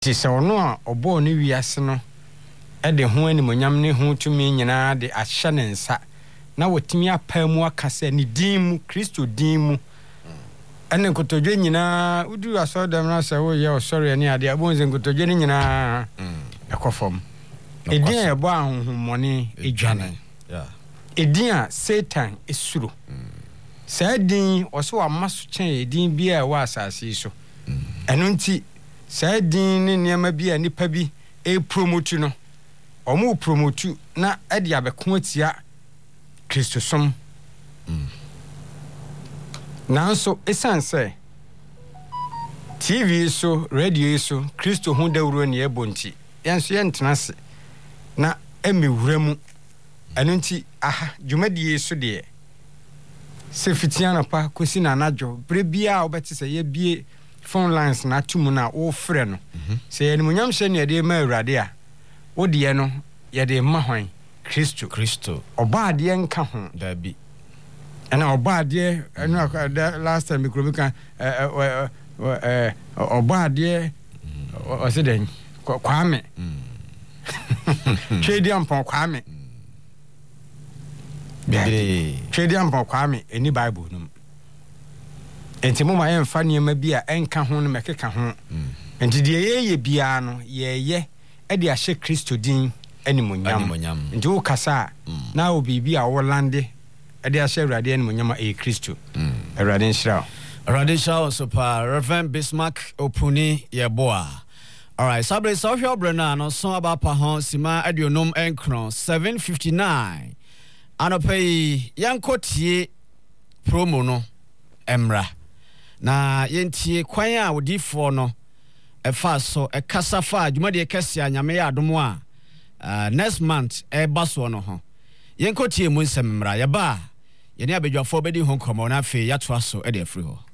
Ti se ono a obo ne wiase no e de ho animonyam ne ho tumi nyina de ahye ne nsa na wotimi apamu akase ne din mu Kristo din mu ene kotodwe nyina udu asodam na se wo ye osori ne ade abonze kotodwe ne nyina ekofom edin e bo ahonhommone edwane edin a Satan esuro sa din oso amaso chen edin bia e wa asase so eno nti sa din ne niam bia nipa bi e promote no omo promote na e dia beko atia Kristo som nanso esanse TV so radio so Kristo hu dawuro ne ebonti yanso yentenase na emewuramu eno nti aha dwumadie so de se fitiana pa kosi na anajo brebia obeti se ye bie phone lines na tumu na wo frɛ no se ye nimunyam hye ne de ma awurade a wo de no ye de ma hwan Kristo oba de nka ho da bi ana oba de eno last time mikrobi kan oba de o se den kwame Chedi ampon kwame bebe Chedi ampon kwame eni Bible num enti mo ma ye mfa niam bia enka ho no mekeka ho enti de ye bia no ye e de ahye Kristo din animonyam nti wo kasa na obibi a wo lande e de ahye Awurade animonyam e Kristo Awurade nhyira so pa Reverend Bismarck Opuni yeboa. All right, Sabre Sofia Brena no so abapa ho sima adionum enkron 7:59 anopai yankotie promo no emra na yentie kwan a odifo no efa so ekasa fa adwuma de kese anyame ya adomo a next month e baso no ho yenkotie mu nsem mra ya ba yene abedwafo bedi ho komo na afi yatoa so e de afri ho